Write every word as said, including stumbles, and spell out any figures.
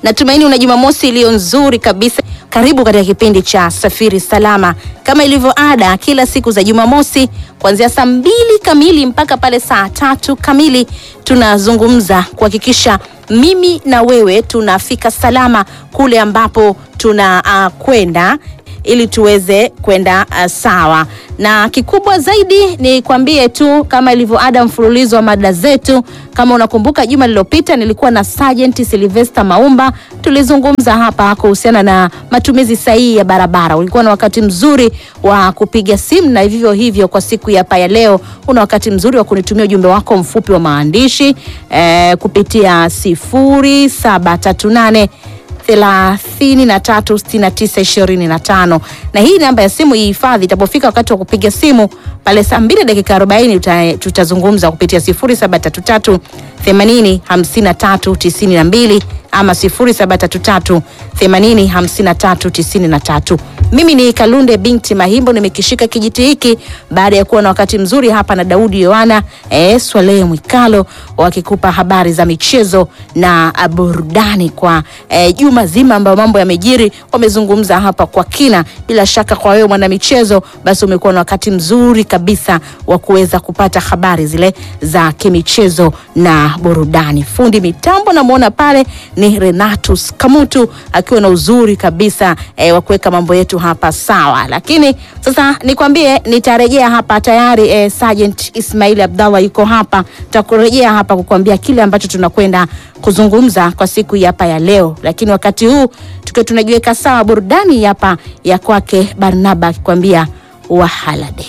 Natumaini una Jumamosi iliyo nzuri kabisa. Karibu katika kipindi cha Safiri Salama. Kama ilivyo ada, kila siku za Jumamosi kuanzia saa mbili kamili mpaka pale saa tatu kamili tunazungumza kuhakikisha mimi na wewe tunafika salama kule ambapo tuna uh, kwenda ili tuweze kwenda uh, sawa. Na kikubwa zaidi ni kwambie tu kama ilivyo ada mfululizo wa mada zetu. Kama unakumbuka juma lililopita nilikuwa na Sergeant Sylvester Maumba, tulizungumza hapa kuhusiana na matumizi sahihi ya barabara. Ulikuwa na wakati mzuri wa kupiga simu, na hivyo hivyo kwa siku ya hapa ya leo una wakati mzuri wa kunitumia ujumbe wako mfupi wa maandishi eh, kupitia sifuri saba tatu nane thelathini na tatu sitini na tisa ishirini na tano. Na hii namba ya simu ihifadhi, itapofika wakati wa kupiga simu pale saa mbili dakika arobaini tutazungumza kupitia sifuri saba tatu tatu themanini hamsini na tatu tisini na mbili ama sifuri saba tatu tatu themanini hamsini na tatu tisini na tatu. Mimi ni Kalunde binti Mahimbo, nimekishika kijiti hiki baada ya kuwa na wakati mzuri hapa na Daudi Yohana eh, Swale Mwikalo wakikupa habari za michezo na burudani kwa eh, juma zima ambao mambo yamejiri. Wamezungumza hapa kwa kina. Bila shaka kwa wewe mwana michezo, basi umekuwa na wakati mzuri kabisa wa kuweza kupata habari zile za kimichezo na burudani. Fundi mitambo namuona pale ni Renatus Kamutu akiwa na uzuri kabisa eh, wa kuweka mambo yetu hapa sawa. Lakini sasa nikwambie nitarejea hapa tayari eh, Sergeant Ismail Abdallah yuko hapa. Tutakurejea hapa kukuambia kile ambacho tunakwenda kuzungumza kwa siku hapa ya leo. Lakini wakati huu tukiwa tunajiweka sawa, burudani hapa ya kwake Barnaba akikwambia wahalade.